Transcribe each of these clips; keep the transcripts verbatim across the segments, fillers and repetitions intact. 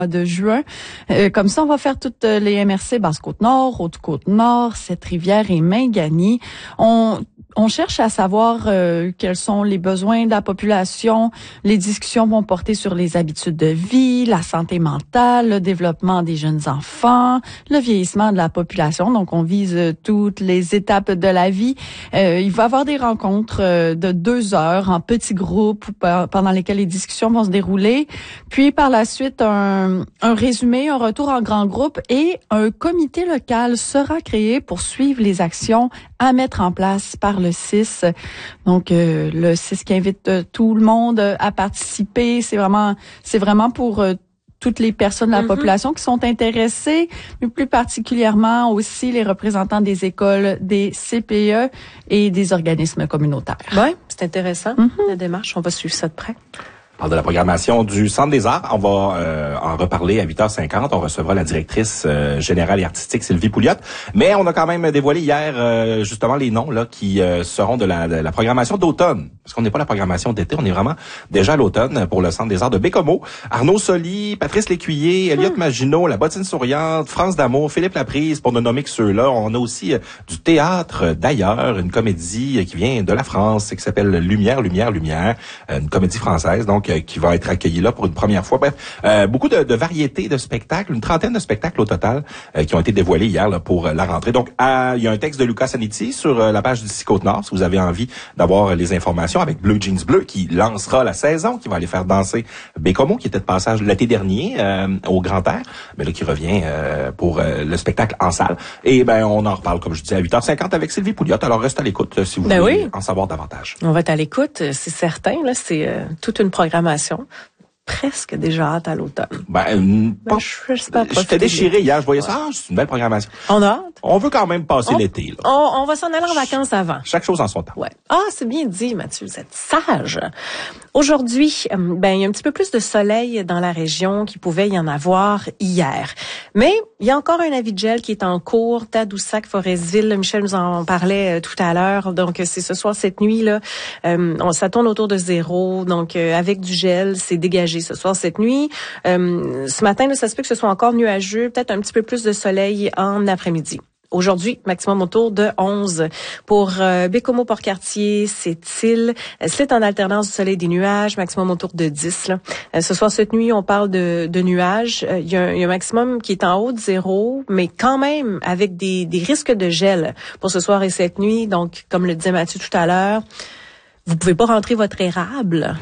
de juin. Euh, comme ça, on va faire toutes les M R C Basse-Côte-Nord, Haute-Côte-Nord, Sept-Rivières et Mingani. On On cherche à savoir euh, quels sont les besoins de la population. Les discussions vont porter sur les habitudes de vie, la santé mentale, le développement des jeunes enfants, le vieillissement de la population. Donc, on vise euh, toutes les étapes de la vie. Euh, il va y avoir des rencontres euh, de deux heures en petits groupes pendant lesquelles les discussions vont se dérouler. Puis, par la suite, un, un résumé, un retour en grand groupe et un comité local sera créé pour suivre les actions à mettre en place par le C I S. Donc euh, le C I S qui invite euh, tout le monde euh, à participer, c'est vraiment c'est vraiment pour euh, toutes les personnes de la mm-hmm. population qui sont intéressées, mais plus particulièrement aussi les représentants des écoles, des C P E et des organismes communautaires. Oui, c'est intéressant, mm-hmm. la démarche. On va suivre ça de près. On parle de la programmation du Centre des Arts. On va euh, en reparler à huit heures cinquante. On recevra la directrice euh, générale et artistique Sylvie Pouliot. Mais on a quand même dévoilé hier euh, justement les noms là qui euh, seront de la, de la programmation d'automne. Parce qu'on n'est pas la programmation d'été, on est vraiment déjà à l'automne pour le Centre des Arts de Bécomo. Arnaud Soli, Patrice Lécuyer, Elliott hum. Maginot, La Bottine Souriante, France D'Amour, Philippe Laprise, pour ne nommer que ceux-là. On a aussi euh, du théâtre d'ailleurs, une comédie qui vient de la France, qui s'appelle Lumière, Lumière, Lumière, euh, une comédie française. Donc qui va être accueilli là pour une première fois. Bref, euh, beaucoup de, de variétés de spectacles, une trentaine de spectacles au total euh, qui ont été dévoilés hier là, pour euh, la rentrée. Donc, à, il y a un texte de Lucas Saniti sur euh, la page d'ici Côte-Nord, si vous avez envie d'avoir les informations, avec Bleu Jeans Bleu qui lancera la saison, qui va aller faire danser Bécomo, qui était de passage l'été dernier euh, au Grand Air, mais là qui revient euh, pour euh, le spectacle en salle. Et ben on en reparle, comme je disais, à huit heures cinquante avec Sylvie Pouliot. Alors, reste à l'écoute euh, si vous ben voulez oui. en savoir davantage. On va être à l'écoute, c'est certain. Là, c'est euh, toute une programmation. Presque déjà hâte à l'automne. Ben, euh, ben je, je j'étais déchiré hier, je voyais ouais. ça, ah, c'est une belle programmation. On a hâte. On veut quand même passer on, l'été. Là. On, on va s'en aller en vacances avant. Chaque chose en son temps. Ouais. Ah, c'est bien dit, Mathieu, vous êtes sage. Aujourd'hui, ben il y a un petit peu plus de soleil dans la région qu'il pouvait y en avoir hier. Mais il y a encore un avis de gel qui est en cours, Tadoussac, Forestville. Michel nous en parlait euh, tout à l'heure. Donc, c'est ce soir, cette nuit, là. Euh, on, ça tourne autour de zéro. Donc, euh, avec du gel, c'est dégagé ce soir, cette nuit. Euh, ce matin, là, ça se peut que ce soit encore nuageux. Peut-être un petit peu plus de soleil en après-midi. Aujourd'hui, maximum autour de onze. Pour euh, Bécomo-Port-Cartier, Sept-Îles, c'est en alternance du soleil et des nuages, maximum autour de dix. Là. Euh, ce soir, cette nuit, on parle de, de nuages. Il euh, y, y a un maximum qui est en haut de zéro, mais quand même avec des, des risques de gel pour ce soir et cette nuit. Donc, comme le disait Mathieu tout à l'heure, vous pouvez pas rentrer votre érable,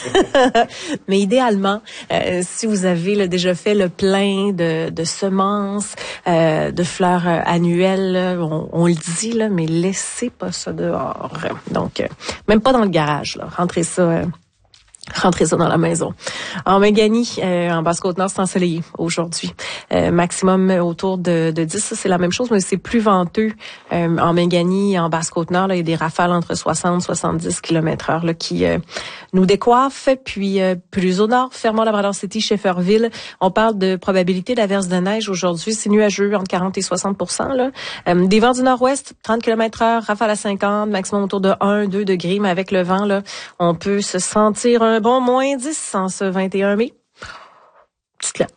mais idéalement, euh, si vous avez là, déjà fait le plein de, de semences, euh, de fleurs euh, annuelles, là, on, on le dit là, mais laissez pas ça dehors. Donc, euh, même pas dans le garage, là, rentrez ça. Euh, Rentrez ça dans la maison. En Mingani, euh, en Basse-Côte-Nord, c'est ensoleillé aujourd'hui. Euh, maximum autour de, de dix, ça c'est la même chose, mais c'est plus venteux. Euh, en Mingani, en Basse-Côte-Nord, là, il y a des rafales entre soixante et soixante-dix kilomètres heure là, qui euh, nous décoiffent. Puis euh, plus au nord, Fermont-Labrador City, Shefferville, on parle de probabilité d'averse de neige aujourd'hui. C'est nuageux, entre quarante et soixante pour cent. Là. Euh, des vents du nord-ouest, trente kilomètres heure, rafale à cinquante, maximum autour de un à deux degrés, mais avec le vent, là, on peut se sentir un bon moins dix en ce vingt et un mai. Petite là.